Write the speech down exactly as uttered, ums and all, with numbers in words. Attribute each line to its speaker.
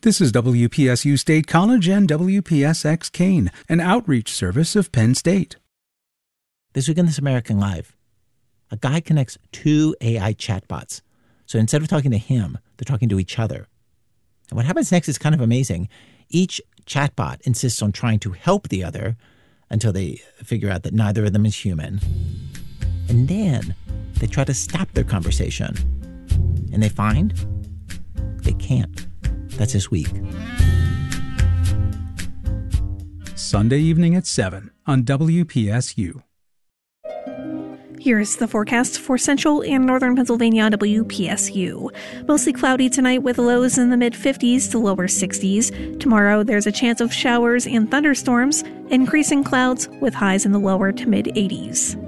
Speaker 1: This is W P S U State College and W P S X Kane, an outreach service of Penn State.
Speaker 2: This week on This American Life, a guy connects two A I chatbots. So instead of talking to him, they're talking to each other. And what happens next is kind of amazing. Each chatbot insists on trying to help the other until they figure out that neither of them is human. And then they try to stop their conversation. And they find they can't. That's this week.
Speaker 1: Sunday evening at seven on W P S U.
Speaker 3: Here's the forecast for central and northern Pennsylvania on W P S U. Mostly cloudy tonight with lows in the mid-fifties to lower sixties. Tomorrow, there's a chance of showers and thunderstorms, increasing clouds with highs in the lower to mid-eighties.